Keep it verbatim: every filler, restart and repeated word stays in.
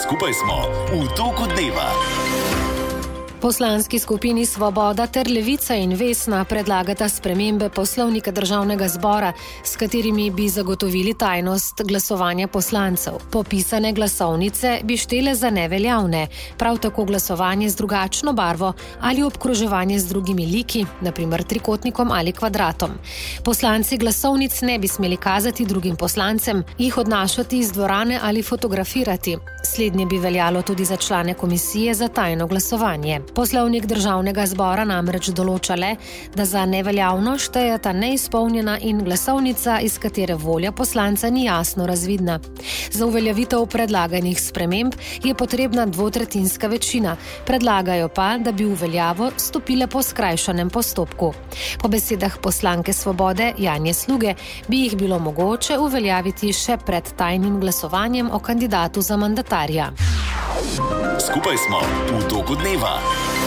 Skupaj smo v toku dneva. Poslanski skupini Svoboda ter Levica in Vesna predlagata spremembe poslovnika Državnega zbora, s katerimi bi zagotovili tajnost glasovanja poslancev. Popisane glasovnice bi štele za neveljavne, prav tako glasovanje z drugačno barvo ali obkroževanje z drugimi liki, na primer trikotnikom ali kvadratom. Poslanci glasovnic ne bi smeli kazati drugim poslancem, jih odnašati iz dvorane ali fotografirati. Slednje bi veljalo tudi za člane komisije za tajno glasovanje. Poslovnik Državnega zbora namreč določa le, da za neveljavno štejeta neizpolnjena in glasovnica, iz katere volja poslanca ni jasno razvidna. Za uveljavitev predlaganih sprememb je potrebna dvotretjinska večina, predlagajo pa, da bi v veljavo stopile po skrajšanem postopku. Po besedah poslanke Svobode Janje Sluge bi jih bilo mogoče uveljaviti še pred tajnim glasovanjem o kandidatu za mandatarja. Skupaj smo v toku dneva.